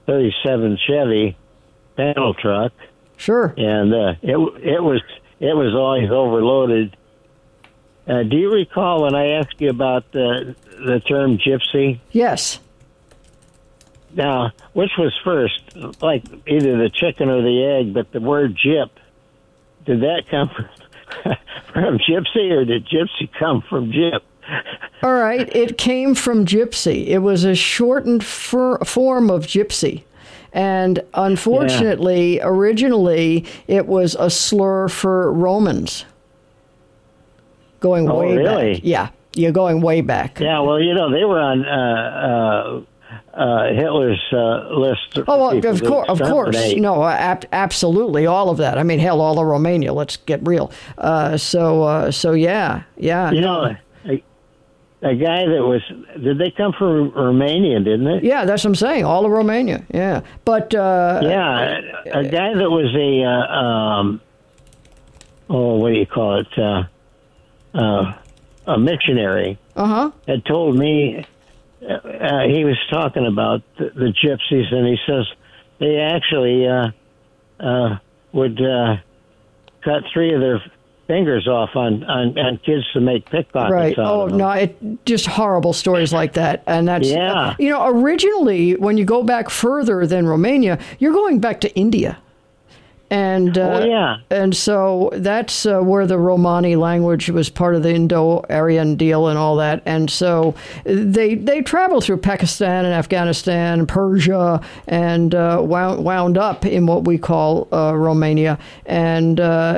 37 Chevy panel truck. Sure. And it was always overloaded. Do you recall when I asked you about the term gypsy? Yes. Now, which was first, like either the chicken or the egg, but the word gyp, did that come from gypsy, or did gypsy come from gyp? All right, it came from gypsy. It was a shortened form of gypsy. And unfortunately, originally, it was a slur for Romans. Going way really? back. Yeah, you're going way back. Yeah, well, they were on Hitler's list. Oh, well, of course. No, absolutely, all of that. I mean, hell, all of Romania. Let's get real. So yeah. A guy that was, did they come from Romania, didn't they? Yeah, that's what I'm saying, all of Romania, yeah. But... a guy that was what do you call it, a missionary, had told me, he was talking about the gypsies, and he says they actually would cut 3 of their fingers off on kids to make pickpockets. Right. Out of them. No, just horrible stories like that. And that's, yeah. Originally, when you go back further than Romania, you're going back to India. And and so that's where the Romani language was part of the Indo-Aryan deal and all that. And so they traveled through Pakistan and Afghanistan and Persia and wound up in what we call Romania. And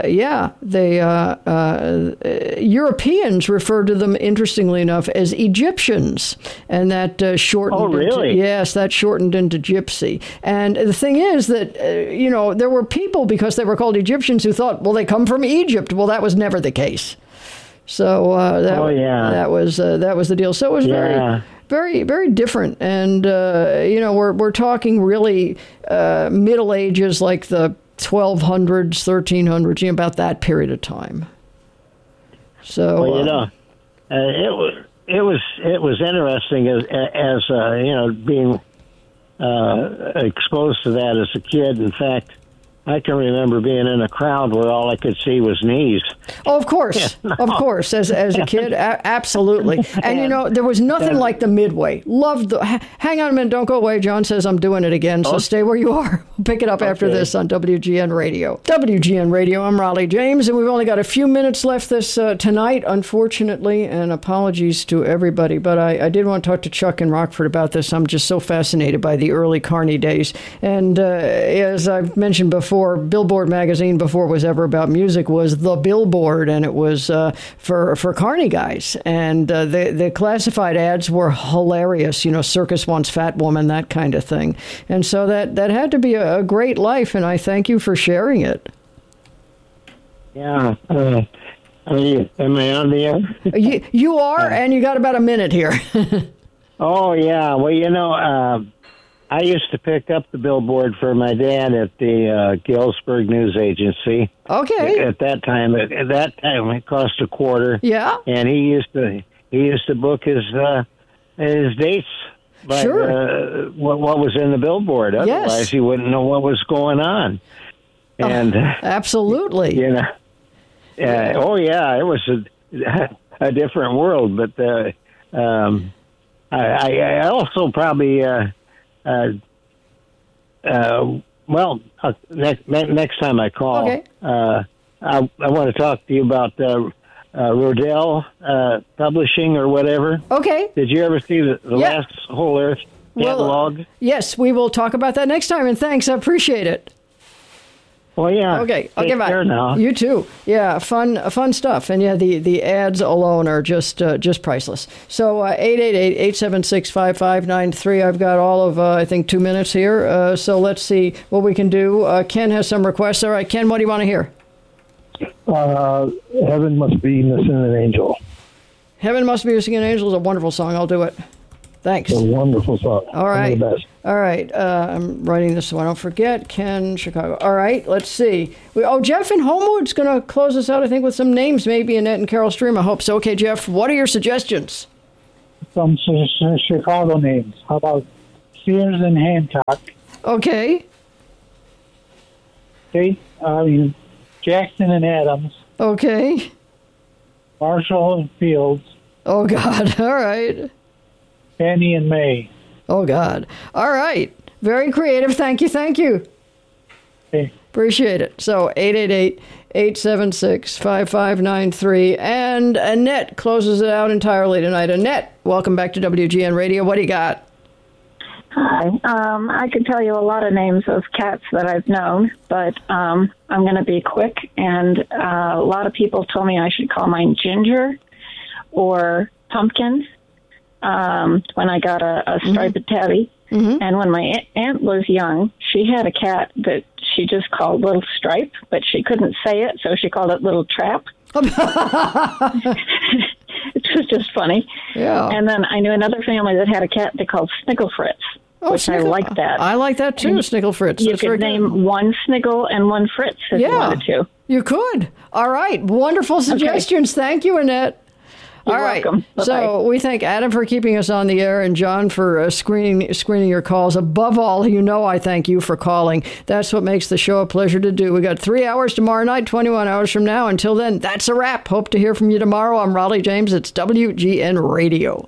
Europeans referred to them, interestingly enough, as Egyptians, and that shortened. Oh, really? Yes, that shortened into gypsy. And the thing is that there were people, because they were called Egyptians, who thought, well, they come from Egypt. Well, that was never the case. So that was the deal. So it was very, very, very different. And we're talking really Middle Ages, like the 1200s, 1300s, about that period of time. So it was interesting as being exposed to that as a kid. In fact, I can remember being in a crowd where all I could see was knees. Oh, of course. Yeah, no. Of course. As a kid, absolutely. And, there was nothing like the Midway. Loved hang on a minute. Don't go away. John says I'm doing it again, so stay where you are. We'll pick it up after this on WGN Radio. WGN Radio, I'm Raleigh James, and we've only got a few minutes left tonight, unfortunately, and apologies to everybody. But I did want to talk to Chuck in Rockford about this. I'm just so fascinated by the early Carney days. And as I've mentioned before, Billboard magazine, before it was ever about music, was the Billboard, and it was for Carney guys. And the classified ads were hilarious. Circus wants fat woman, that kind of thing. And so that had to be a great life, and I thank you for sharing it. Yeah. Am I on the air? You are, and you got about a minute here. Oh, yeah. Well, I used to pick up the Billboard for my dad at the Galesburg News Agency. Okay. At that time, it cost a quarter. Yeah. And he used to book his dates by what was in the Billboard. Otherwise, he wouldn't know what was going on. And absolutely. it was a different world. But I also probably. Next time I call, I want to talk to you about Rodell Publishing or whatever. Okay. Did you ever see the last Whole Earth catalog? Yes, we will talk about that next time, and thanks. I appreciate it. Well, yeah. Okay, bye. Now. You too. Yeah, fun stuff. And yeah, the ads alone are just priceless. So 888-876-5593. I've got all of, I think, 2 minutes here. So let's see what we can do. Ken has some requests. All right, Ken, what do you want to hear? Heaven Must Be Missing an Angel. Heaven Must Be Missing an Angel is a wonderful song. I'll do it. Thanks. It's a wonderful song. All right. One of the best. All right. I'm writing this so I don't forget. Ken, Chicago. All right. Let's see. Jeff in Homewood's going to close us out, I think, with some names, maybe Annette and Carol Stream. I hope so. Okay, Jeff, what are your suggestions? Some Chicago names. How about Sears and Hancock? Okay. Okay. Jackson and Adams. Okay. Marshall and Fields. Oh, God. All right. Fannie and May. Oh, God. All right. Very creative. Thank you. Okay. Appreciate it. So 888-876-5593. And Annette closes it out entirely tonight. Annette, welcome back to WGN Radio. What do you got? Hi. I could tell you a lot of names of cats that I've known, but I'm going to be quick. And a lot of people told me I should call mine Ginger or Pumpkin when I got a striped tabby. Mm-hmm. And when my aunt was young, she had a cat that she just called Little Stripe, but she couldn't say it, so she called it Little Trap. It was just funny. Yeah. And then I knew another family that had a cat they called Snickle Fritz, which I like that. I like that too, Snickle Fritz. You could name one Sniggle and one Fritz if you wanted to. You could. All right. Wonderful suggestions. Okay. Thank you, Annette. You're welcome. Bye-bye. So we thank Adam for keeping us on the air and John for screening your calls. Above all, I thank you for calling. That's what makes the show a pleasure to do. We got 3 hours tomorrow night, 21 hours from now. Until then, that's a wrap. Hope to hear from you tomorrow. I'm Raleigh James. It's WGN Radio.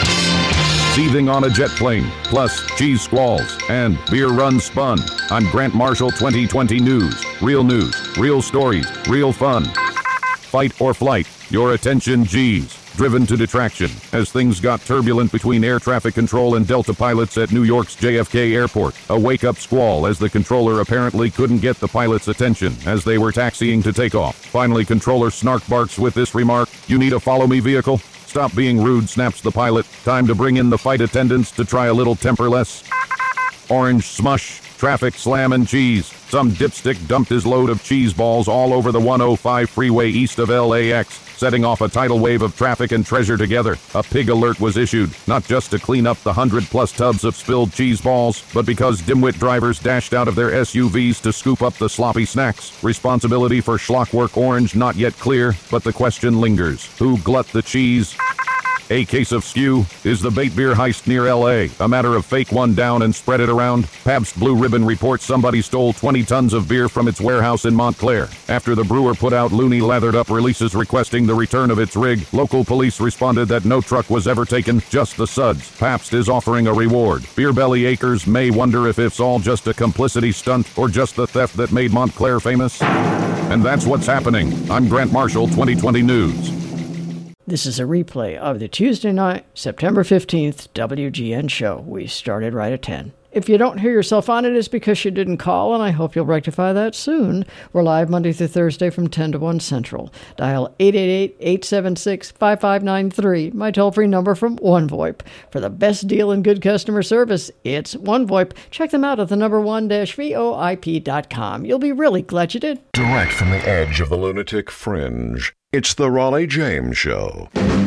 Seething on a jet plane, plus cheese squalls and beer run spun. I'm Grant Marshall, 2020 News. Real stories, real fun. Fight or flight. Your attention, G's. Driven to detraction as things got turbulent between air traffic control and Delta pilots at New York's JFK Airport. A wake-up squall as the controller apparently couldn't get the pilots' attention as they were taxiing to take off. Finally, controller snark barks with this remark, "You need a follow-me vehicle?" "Stop being rude," snaps the pilot. Time to bring in the flight attendants to try a little temper less. Orange smush, traffic slam and cheese. Some dipstick dumped his load of cheese balls all over the 105 freeway east of LAX, setting off a tidal wave of traffic and treasure together. A pig alert was issued, not just to clean up the 100-plus tubs of spilled cheese balls, but because dimwit drivers dashed out of their SUVs to scoop up the sloppy snacks. Responsibility for schlockwork orange not yet clear, but the question lingers. Who glut the cheese? A case of skew. Is the bait beer heist near L.A. a matter of fake one down and spread it around? Pabst Blue Ribbon reports somebody stole 20 tons of beer from its warehouse in Montclair. After the brewer put out loony lathered-up releases requesting the return of its rig, local police responded that no truck was ever taken, just the suds. Pabst is offering a reward. Beer belly acres may wonder if it's all just a complicity stunt or just the theft that made Montclair famous. And that's what's happening. I'm Grant Marshall, 2020 News. This is a replay of the Tuesday night, September 15th, WGN show. We started right at 10. If you don't hear yourself on it, it's because you didn't call, and I hope you'll rectify that soon. We're live Monday through Thursday from 10 to 1 Central. Dial 888-876-5593, my toll-free number from OneVoIP. For the best deal and good customer service, it's OneVoIP. Check them out at the number 1-VoIP.com. You'll be really glad you did. Direct from the edge of the lunatic fringe, it's the Raleigh James Show.